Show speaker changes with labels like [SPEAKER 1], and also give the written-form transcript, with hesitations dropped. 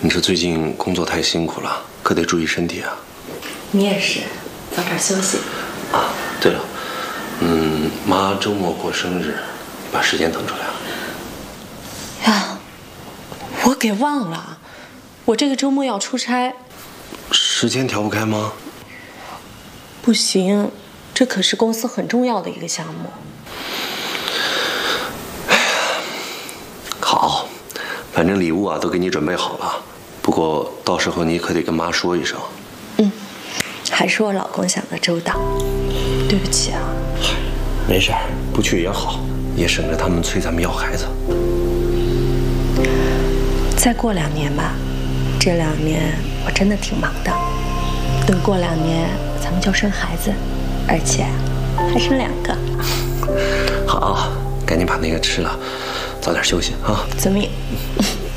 [SPEAKER 1] 你这最近工作太辛苦了，可得注意身体啊。
[SPEAKER 2] 你也是，早点休息。
[SPEAKER 1] 啊，对了，妈周末过生日，把时间腾出来啊。
[SPEAKER 2] 呀，我给忘了，我这个周末要出差。
[SPEAKER 1] 时间调不开吗？
[SPEAKER 2] 不行，这可是公司很重要的一个项目。
[SPEAKER 1] 好，反正礼物啊都给你准备好了，不过到时候你可得跟妈说一声。
[SPEAKER 2] 还是我老公想的周到，对不起啊。
[SPEAKER 1] 没事，不去也好，也省着他们催咱们要孩子。
[SPEAKER 2] 再过2年吧，这2年我真的挺忙的。等过2年，咱们就生孩子，而且还生2个。
[SPEAKER 1] 好，赶紧把那个吃了，早点休息啊。
[SPEAKER 2] 遵命。